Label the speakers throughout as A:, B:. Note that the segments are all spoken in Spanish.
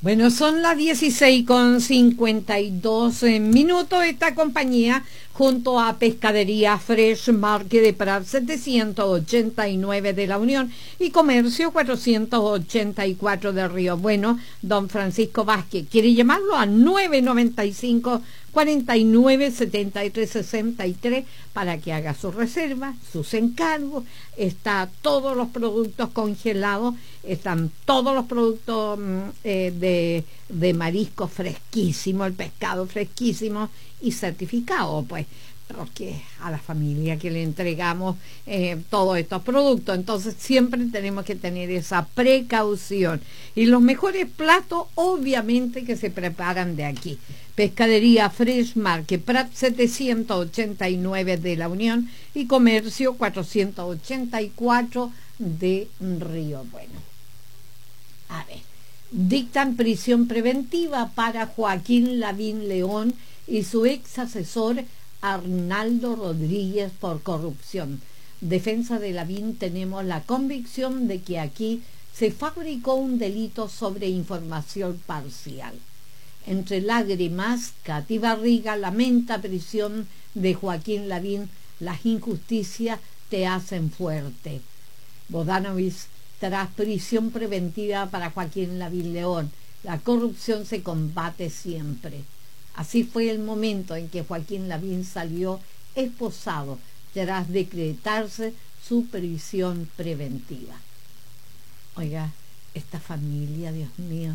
A: Bueno, son las 16:52 minutos. Esta compañía, junto a Pescadería Fresh Market de Prat 789 de la Unión y Comercio 484 de Río Bueno, don Francisco Vázquez, quiere llamarlo a 995-4973-63 para que haga sus reservas, sus encargos. Está todos los productos congelados, están todos los productos de marisco fresquísimo, el pescado fresquísimo y certificado, pues, porque a la familia que le entregamos todos estos productos, entonces siempre tenemos que tener esa precaución. Y los mejores platos, obviamente, que se preparan de aquí. Pescadería Fresh Market, Prat 789 de la Unión y Comercio 484 de Río Bueno. A ver, dictan prisión preventiva para Joaquín Lavín León y su ex asesor Arnaldo Rodríguez por corrupción. Defensa de Lavín, tenemos la convicción de que aquí se fabricó un delito sobre información parcial. Entre lágrimas, Katy Barriga lamenta prisión de Joaquín Lavín. Las injusticias te hacen fuerte. Bodanovich, tras prisión preventiva para Joaquín Lavín León, la corrupción se combate siempre. Así fue el momento en que Joaquín Lavín salió esposado tras decretarse su prisión preventiva. Oiga, esta familia, Dios mío,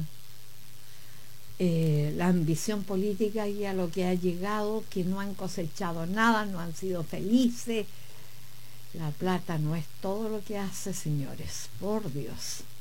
A: la ambición política y a lo que ha llegado, que no han cosechado nada, no han sido felices. La plata no es todo lo que hace, señores, por Dios.